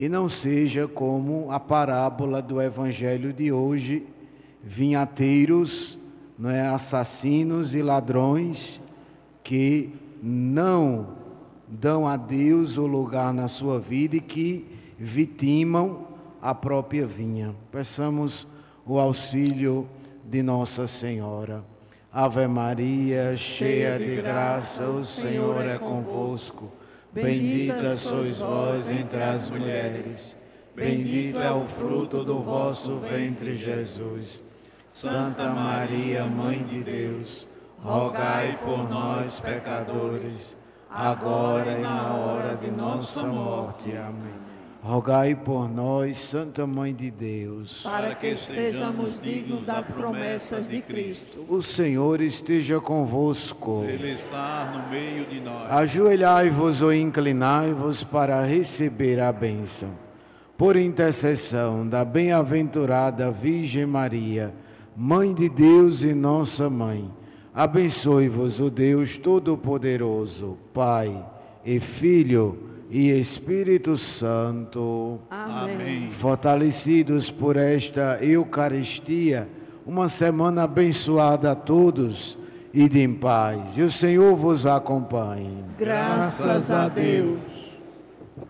e não seja como a parábola do evangelho de hoje, vinhateiros, não é, assassinos e ladrões que não dão a Deus o lugar na sua vida e que vitimam a própria vinha. Peçamos o auxílio de Nossa Senhora. Ave Maria, cheia de graça, o Senhor é convosco. Bendita sois vós entre as mulheres, bendito é o fruto do vosso ventre, Jesus. Santa Maria, Mãe de Deus, rogai por nós, pecadores, agora e na hora de nossa morte. Amém. Rogai por nós, Santa Mãe de Deus, para que sejamos dignos das promessas de Cristo. O Senhor esteja convosco. Ele está no meio de nós. Ajoelhai-vos ou inclinai-vos para receber a bênção. Por intercessão da bem-aventurada Virgem Maria, Mãe de Deus e Nossa Mãe, abençoe-vos o Deus Todo-Poderoso, Pai e Filho e Espírito Santo. Amém. Fortalecidos por esta Eucaristia, uma semana abençoada a todos, ide em paz. E o Senhor vos acompanhe. Graças a Deus.